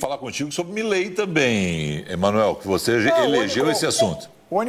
falar contigo sobre Milei também, Emanuel, que você elegeu esse assunto.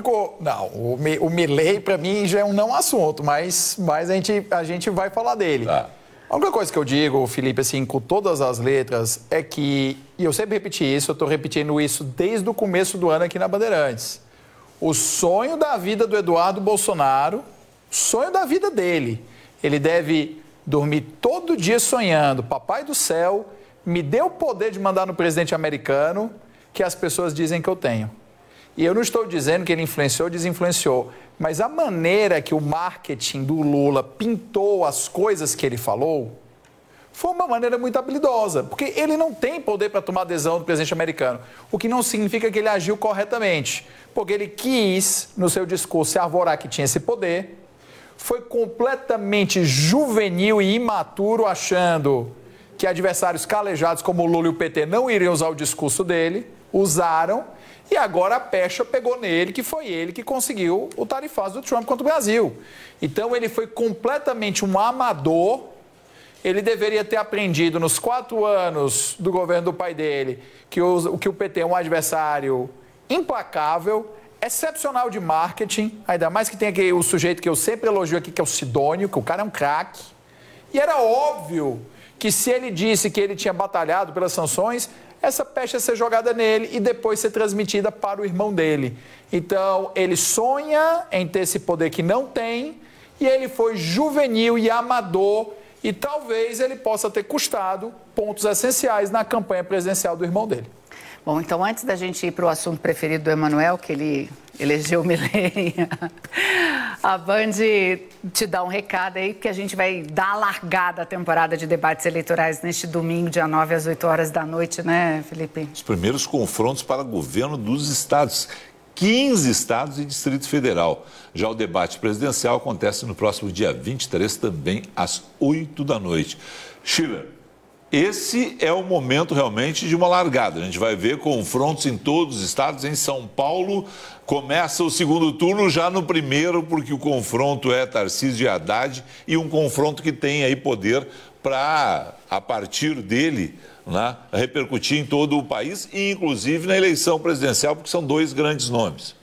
O Milei, para mim, já é um não assunto, mas a gente vai falar dele. Tá. A única coisa que eu digo, Felipe, assim, com todas as letras, é que, e eu sempre repeti isso, eu estou repetindo isso desde o começo do ano aqui na Bandeirantes. O sonho da vida do Eduardo Bolsonaro, sonho da vida dele, ele deve dormir todo dia sonhando, papai do céu, me dê o poder de mandar no presidente americano que as pessoas dizem que eu tenho. E eu não estou dizendo que ele influenciou ou desinfluenciou, mas a maneira que o marketing do Lula pintou as coisas que ele falou foi uma maneira muito habilidosa, porque ele não tem poder para tomar adesão do presidente americano, o que não significa que ele agiu corretamente, porque ele quis, no seu discurso, se arvorar que tinha esse poder, foi completamente juvenil e imaturo, achando que adversários calejados como o Lula e o PT não iriam usar o discurso dele, usaram, e agora a pecha pegou nele, que foi ele que conseguiu o tarifaço do Trump contra o Brasil. Então ele foi completamente um amador. Ele deveria ter aprendido nos 4 anos do governo do pai dele que o PT é um adversário implacável, excepcional de marketing, ainda mais que tem aqui o sujeito que eu sempre elogio aqui, que é o Sidônio, que o cara é um craque. E era óbvio que se ele disse que ele tinha batalhado pelas sanções, essa pecha ia ser jogada nele e depois ser transmitida para o irmão dele. Então, ele sonha em ter esse poder que não tem, e ele foi juvenil e amador, e talvez ele possa ter custado pontos essenciais na campanha presidencial do irmão dele. Bom, então antes da gente ir para o assunto preferido do Emanuel, que ele elegeu o Milei, a Band te dá um recado aí, porque a gente vai dar a largada à temporada de debates eleitorais neste domingo, dia 9 às 8 horas da noite, né, Felipe? Os primeiros confrontos para governo dos estados. 15 estados e Distrito Federal. Já o debate presidencial acontece no próximo dia 23, também às 8 da noite. Sheila, esse é o momento realmente de uma largada. A gente vai ver confrontos em todos os estados. Em São Paulo, começa o segundo turno já no primeiro, porque o confronto é Tarcísio e Haddad, e um confronto que tem aí poder para, a partir dele, né, repercutir em todo o país e, inclusive, na eleição presidencial, porque são 2 grandes nomes.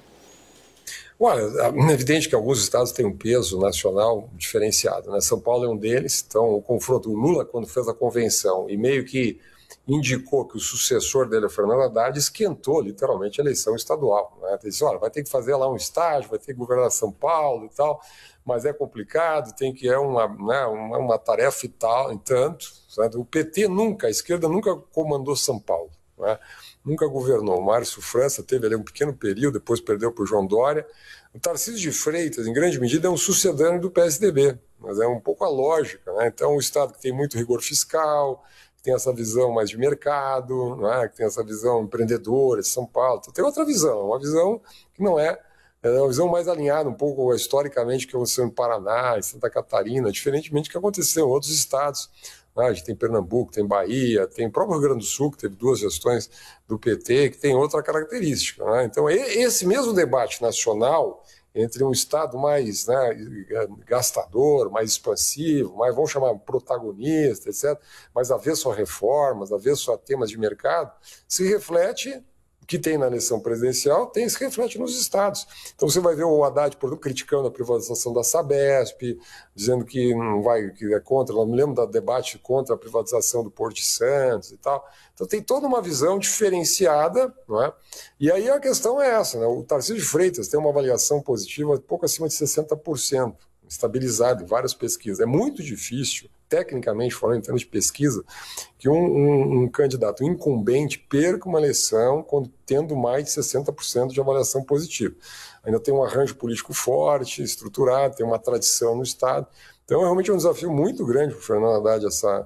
Olha, é evidente que alguns estados têm um peso nacional diferenciado, né? São Paulo é um deles, então o confronto, o Lula, quando fez a convenção e meio que indicou que o sucessor dele, o Fernando Haddad, esquentou literalmente a eleição estadual, né? Ele disse, olha, vai ter que fazer lá um estágio, vai ter que governar São Paulo e tal, mas é complicado, tem que uma tarefa e tal, entanto, sabe? O PT nunca, a esquerda nunca comandou São Paulo, né? Nunca governou. O Márcio França teve ali um pequeno período, depois perdeu para o João Dória. O Tarcísio de Freitas, em grande medida, é um sucedâneo do PSDB, mas é um pouco a lógica, né? Então, um estado que tem muito rigor fiscal, que tem essa visão mais de mercado, né? Que tem essa visão empreendedora de São Paulo, então, tem outra visão, uma visão que não é uma visão mais alinhada um pouco historicamente que aconteceu em Paraná, em Santa Catarina, diferentemente do que aconteceu em outros estados. A gente tem Pernambuco, tem Bahia, tem o próprio Rio Grande do Sul, que teve 2 gestões do PT, que tem outra característica, né? Então, esse mesmo debate nacional entre um Estado mais, né, gastador, mais expansivo, mais, vamos chamar, protagonista, etc., mais avesso a reformas, avesso a temas de mercado, se reflete... que tem na eleição presidencial, se reflete nos estados. Então você vai ver o Haddad, por exemplo, criticando a privatização da Sabesp, dizendo que não vai, que é contra, não me lembro do debate contra a privatização do Porto de Santos e tal. Então tem toda uma visão diferenciada, não é? E aí a questão é essa, né? O Tarcísio de Freitas tem uma avaliação positiva pouco acima de 60%, estabilizado em várias pesquisas. É muito difícil, tecnicamente falando, em termos de pesquisa, que um candidato incumbente perca uma eleição quando tendo mais de 60% de avaliação positiva. Ainda tem um arranjo político forte, estruturado, tem uma tradição no Estado. Então, realmente é um desafio muito grande para o Fernando Haddad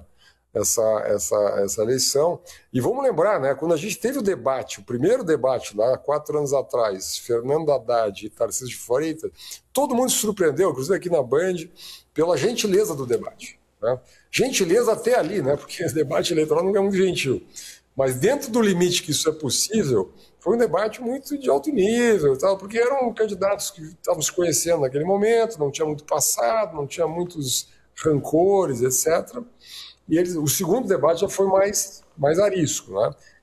essa eleição. E vamos lembrar, né, quando a gente teve o debate, o primeiro debate lá, 4 anos atrás, Fernando Haddad e Tarcísio de Freitas, todo mundo se surpreendeu, inclusive aqui na Band, pela gentileza do debate. Né? Gentileza até ali, né? Porque esse debate eleitoral não é muito gentil. Mas dentro do limite que isso é possível, foi um debate muito de alto nível, e tal, porque eram candidatos que estavam se conhecendo naquele momento, não tinha muito passado, não tinha muitos rancores, etc. E o segundo debate já foi mais arisco, né?